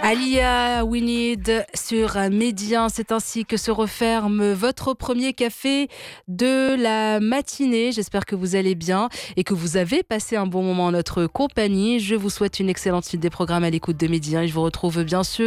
Alia Winid sur Médien, c'est ainsi que se referme votre premier café de la matinée. J'espère que vous allez bien et que vous avez passé un bon moment en notre compagnie. Je vous souhaite une excellente suite des programmes à l'écoute de Médien et je vous retrouve bien sûr